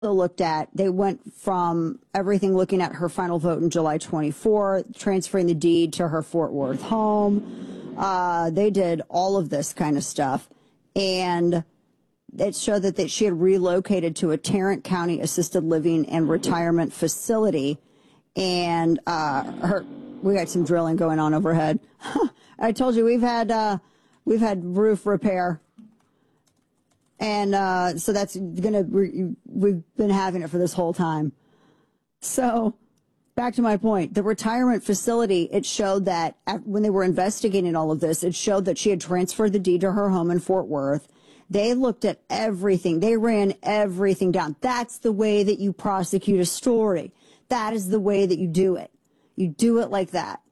looked at, they went from everything looking at her final vote in July 24, transferring the deed to her Fort Worth home. They did all of this kind of stuff. And it showed that she had relocated to a Tarrant County assisted living and retirement facility. And we got some drilling going on overhead. I told you we've had roof repair. And so that's we've been having it for this whole time. So back to my point, the retirement facility, it showed that when they were investigating all of this, it showed that she had transferred the deed to her home in Fort Worth. They looked at everything. They ran everything down. That's the way that you prosecute a story. That is the way that you do it. You do it like that.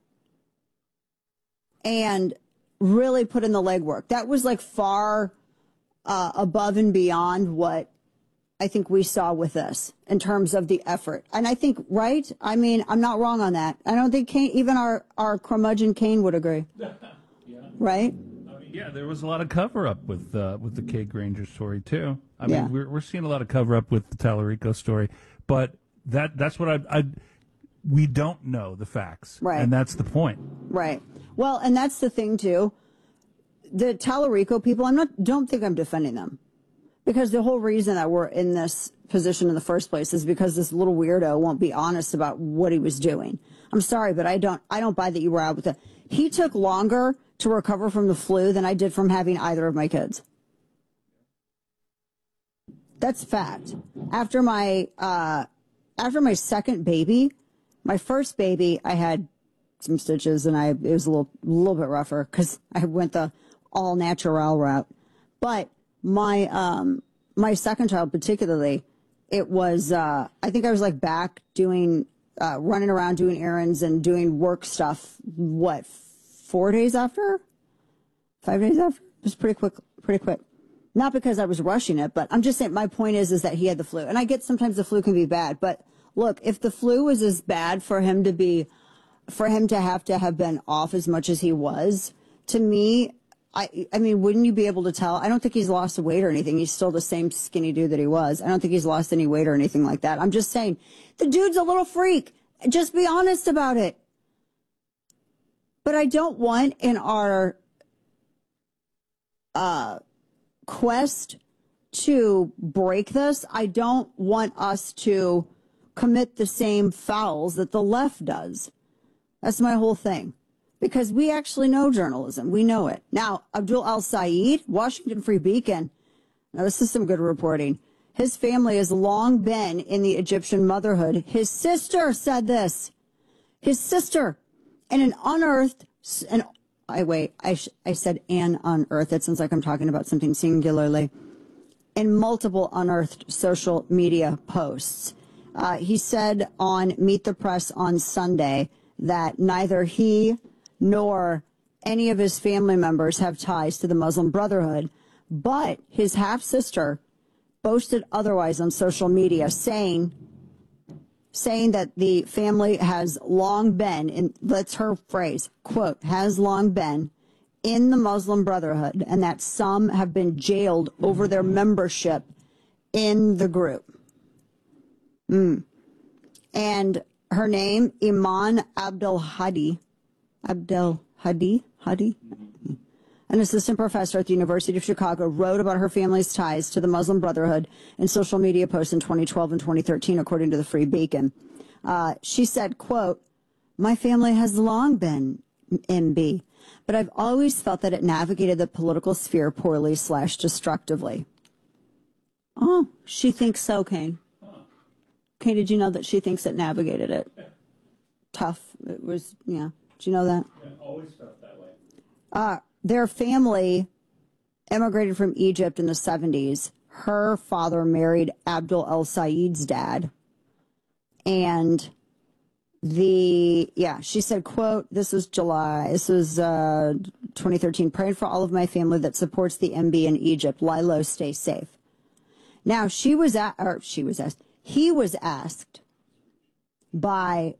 And really put in the legwork. That was like far above and beyond what I think we saw with this in terms of the effort. And I think, right? I mean, I'm not wrong on that. I don't think even our curmudgeon Kane would agree. Yeah. Right? Yeah, there was a lot of cover-up with the Kay Granger story, too. I mean, we're seeing a lot of cover-up with the Tallarico story. But that's what we don't know the facts. Right. And that's the point. Right. Well, and that's the thing, too. The Tallarico people, don't think I'm defending them, because the whole reason that we're in this position in the first place is because this little weirdo won't be honest about what he was doing. I'm sorry, but I don't buy that you were out with it. He took longer to recover from the flu than I did from having either of my kids. That's fact. After my second baby, my first baby, I had some stitches and it was a little bit rougher because I went the all natural route. But my second child particularly, it was, I think I was like back doing, running around doing errands and doing work stuff, 5 days after? It was pretty quick. Not because I was rushing it, but I'm just saying my point is that he had the flu. And I get sometimes the flu can be bad, but look, if the flu was as bad for him to have been off as much as he was, to me, I mean, wouldn't you be able to tell? I don't think he's lost weight or anything. He's still the same skinny dude that he was. I don't think he's lost any weight or anything like that. I'm just saying the dude's a little freak. Just be honest about it. But I don't want in our quest to break this, I don't want us to commit the same fouls that the left does. That's my whole thing. Because we actually know journalism. We know it. Now, Abdul El-Sayed, Washington Free Beacon. Now, this is some good reporting. His family has long been in the Egyptian motherhood. His sister said this. His sister. And an unearthed, I said an unearthed. It sounds like I'm talking about something singularly. In multiple unearthed social media posts. He said on Meet the Press on Sunday that neither he nor any of his family members have ties to the Muslim Brotherhood, but his half-sister boasted otherwise on social media, saying that the family has long been, and that's her phrase, quote, has long been in the Muslim Brotherhood, and that some have been jailed over their membership in the group. And her name, Iman Abdel Hadi, an assistant professor at the University of Chicago, wrote about her family's ties to the Muslim Brotherhood in social media posts in 2012 and 2013, according to the Free Beacon. She said, quote, my family has long been MB, but I've always felt that it navigated the political sphere poorly / destructively. Oh, she thinks so, Kane. Kane, did you know that she thinks it navigated it? Tough. It was, yeah. Did you know that? Yeah, always felt that way. Their family immigrated from Egypt in the 70s. Her father married Abdul El-Sayed's dad. And she said, quote, this was 2013, praying for all of my family that supports the MB in Egypt. Lilo, stay safe. Now, he was asked by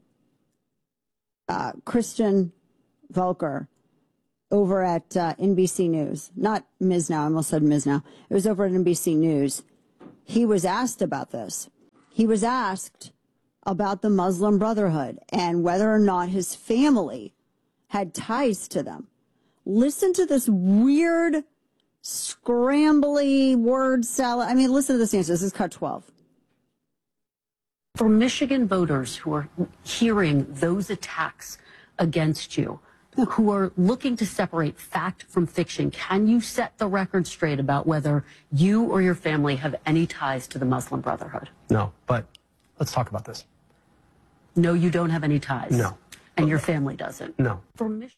Christian Volker over at NBC News, not Ms. Now, I almost said Ms. Now. It was over at NBC News. He was asked about this. he was asked about the Muslim Brotherhood and whether or not his family had ties to them. Listen to this weird, scrambly word salad. I mean, listen to this answer. This is cut 12. For Michigan voters who are hearing those attacks against you, who are looking to separate fact from fiction, can you set the record straight about whether you or your family have any ties to the Muslim Brotherhood? No, but let's talk about this. No, you don't have any ties? No. And your family doesn't? No. For Michigan.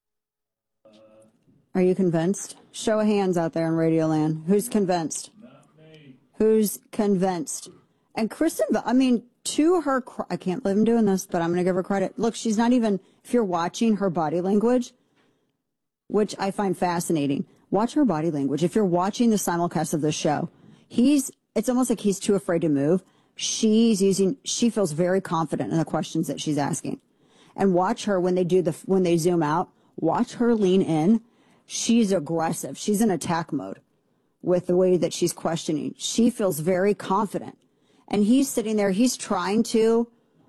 Are you convinced? Show of hands out there in Radio Land. Who's convinced? Not me. Who's convinced? And Kristen, I mean, to her, I can't believe I'm doing this, but I'm going to give her credit. Look, she's not even, if you're watching her body language, which I find fascinating, watch her body language. If you're watching the simulcast of this show, it's almost like he's too afraid to move. She feels very confident in the questions that she's asking. And watch her when they zoom out, watch her lean in. She's aggressive. She's in attack mode with the way that she's questioning. She feels very confident. And he's sitting there, he's trying to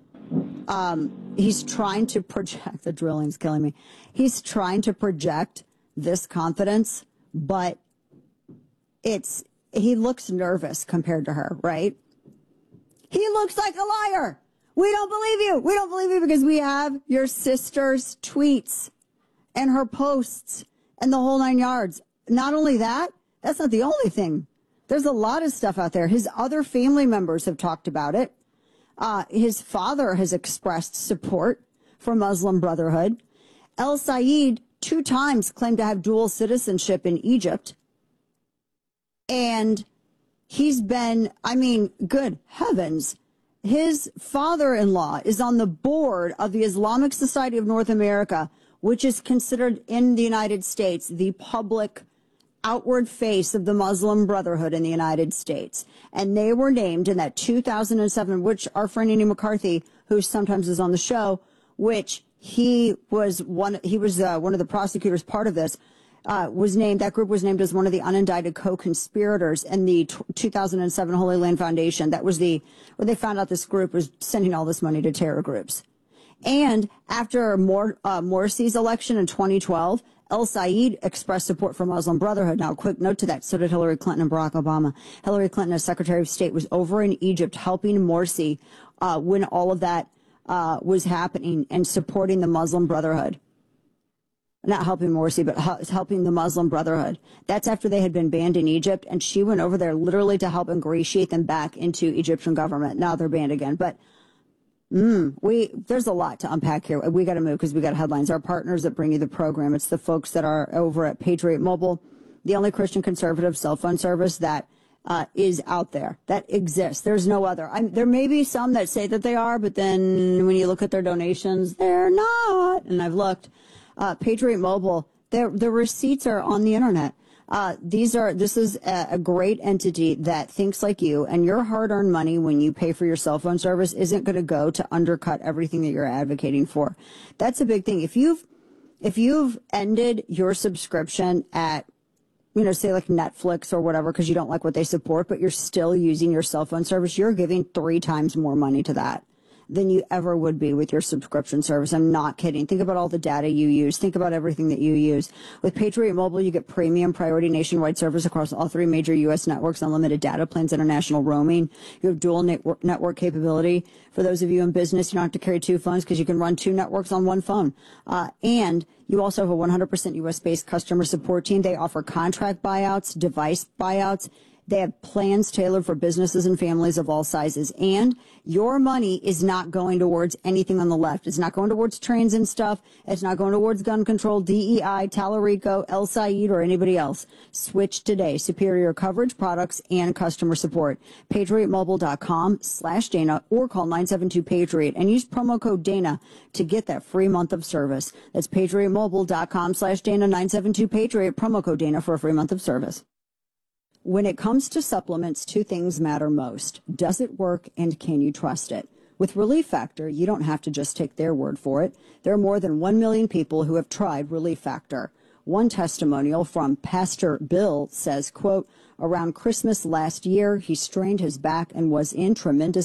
project, the drilling's killing me. He's trying to project this confidence, but he looks nervous compared to her, right? He looks like a liar. We don't believe you. We don't believe you because we have your sister's tweets and her posts and the whole 9 yards. Not only that, that's not the only thing. There's a lot of stuff out there. His other family members have talked about it. His father has expressed support for Muslim Brotherhood. El Sayed 2 times claimed to have dual citizenship in Egypt. And he's been, I mean, good heavens. His father-in-law is on the board of the Islamic Society of North America, which is considered in the United States the public outward face of the Muslim Brotherhood in the United States. And they were named in that 2007, which our friend Andy McCarthy, who sometimes is on the show, which he was one of the prosecutors part of this, that group was named as one of the unindicted co-conspirators in the 2007 Holy Land Foundation. That was where they found out this group was sending all this money to terror groups. And after Morsi's election in 2012, El Sayed expressed support for Muslim Brotherhood. Now, a quick note to that, so did Hillary Clinton and Barack Obama. Hillary Clinton, as Secretary of State, was over in Egypt helping Morsi when all of that was happening and supporting the Muslim Brotherhood. Not helping Morsi, but helping the Muslim Brotherhood. That's after they had been banned in Egypt, and she went over there literally to help ingratiate them back into Egyptian government. Now they're banned again, but there's a lot to unpack here. We got to move because we got headlines. Our partners that bring you the program, it's the folks that are over at Patriot Mobile, the only Christian conservative cell phone service that is out there, that exists. There's no other. There may be some that say that they are, but then when you look at their donations, they're not. And I've looked. Patriot Mobile, the receipts are on the internet. This is a great entity that thinks like you, and your hard-earned money when you pay for your cell phone service isn't going to go to undercut everything that you're advocating for. That's a big thing. If you've ended your subscription at, say like Netflix or whatever, because you don't like what they support, but you're still using your cell phone service, you're giving 3 times more money to that than you ever would be with your subscription service. I'm not kidding. Think about all the data you use. Think about everything that you use. With Patriot Mobile, you get premium priority nationwide service across all 3 major U.S. networks, unlimited data plans, international roaming. You have dual network capability. For those of you in business, you don't have to carry 2 phones because you can run 2 networks on 1 phone. And you also have a 100% U.S.-based customer support team. They offer contract buyouts, device buyouts. They have plans tailored for businesses and families of all sizes. And your money is not going towards anything on the left. It's not going towards trains and stuff. It's not going towards gun control, DEI, Talarico, El Sayed, or anybody else. Switch today. Superior coverage, products, and customer support. PatriotMobile.com/Dana or call 972-PATRIOT and use promo code Dana to get that free month of service. That's PatriotMobile.com/Dana, 972-PATRIOT, promo code Dana for a free month of service. When it comes to supplements, 2 things matter most. Does it work and can you trust it? With Relief Factor, you don't have to just take their word for it. There are more than 1 million people who have tried Relief Factor. One testimonial from Pastor Bill says, quote, around Christmas last year, he strained his back and was in tremendous